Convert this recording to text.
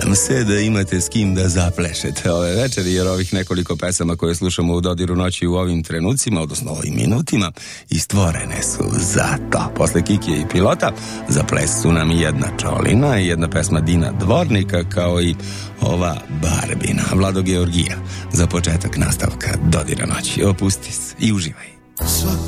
Nadam se da imate s kim da zaplešete ove večeri, jer ovih nekoliko pesama koje slušamo u dodiru noći u ovim trenucima, odnosno ovim minutima, i stvorene su za to. Posle Kikije i Pilota za ples su nam i jedna Čolina i jedna pesma Dina Dvornika, kao i ova Barbina Vlado Georgija za početak nastavka dodira noći. Opusti se i uživaj. Svako